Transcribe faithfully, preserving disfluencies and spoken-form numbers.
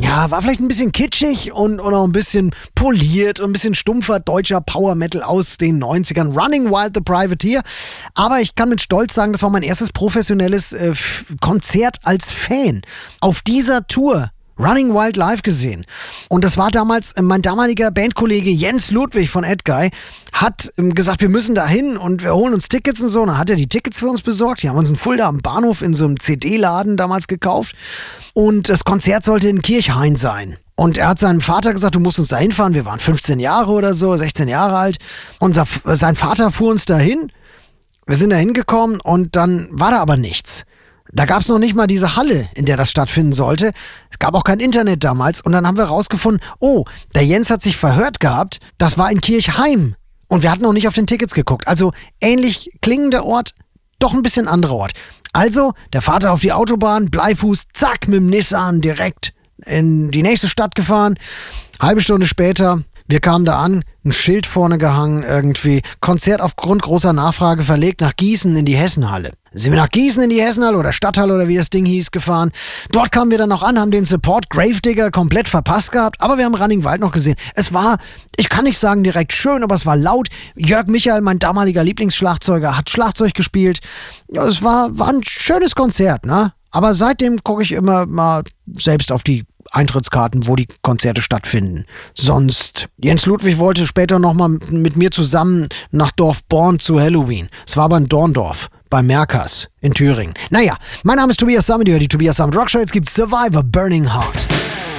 ja, war vielleicht ein bisschen kitschig und, und auch ein bisschen poliert und ein bisschen stumpfer deutscher Power Metal aus den neunzigern. Running Wild the Privateer. Aber ich kann mit Stolz sagen, das war mein erstes professionelles äh, Konzert als Fan. Auf dieser Tour Running Wild live gesehen. Und das war damals, äh, mein damaliger Bandkollege Jens Ludwig von Edguy hat ähm, gesagt, wir müssen da hin und wir holen uns Tickets und so. Und dann hat er die Tickets für uns besorgt. Die haben uns in Fulda am Bahnhof in so einem C D-Laden damals gekauft. Und das Konzert sollte in Kirchhain sein. Und er hat seinem Vater gesagt, du musst uns da hinfahren. Wir waren fünfzehn Jahre oder so, sechzehn Jahre alt. Und sein Vater fuhr uns dahin. Wir sind da hingekommen und dann war da aber nichts. Da gab es noch nicht mal diese Halle, in der das stattfinden sollte. Es gab auch kein Internet damals. Und dann haben wir rausgefunden, oh, der Jens hat sich verhört gehabt. Das war in Kirchheim. Und wir hatten noch nicht auf den Tickets geguckt. Also ähnlich klingender Ort, doch ein bisschen anderer Ort. Also der Vater auf die Autobahn, Bleifuß, zack, mit dem Nissan direkt in die nächste Stadt gefahren. Halbe Stunde später, wir kamen da an, ein Schild vorne gehangen irgendwie. Konzert aufgrund großer Nachfrage verlegt nach Gießen in die Hessenhalle. Sind wir nach Gießen in die Hessenhalle oder Stadthalle oder wie das Ding hieß gefahren. Dort kamen wir dann noch an, haben den Support Gravedigger komplett verpasst gehabt, aber wir haben Running Wild noch gesehen. Es war, ich kann nicht sagen direkt schön, aber es war laut. Jörg Michael, mein damaliger Lieblingsschlagzeuger, hat Schlagzeug gespielt. Ja, es war, war ein schönes Konzert, ne? Aber seitdem gucke ich immer mal selbst auf die Eintrittskarten, wo die Konzerte stattfinden. Sonst, Jens Ludwig wollte später nochmal mit mir zusammen nach Dorfborn zu Halloween. Es war aber in Dorndorf, bei Merkers in Thüringen. Naja, mein Name ist Tobias Sammet, ihr hört die Tobias Sammet Rock Show. Jetzt gibt's Survivor Burning Heart.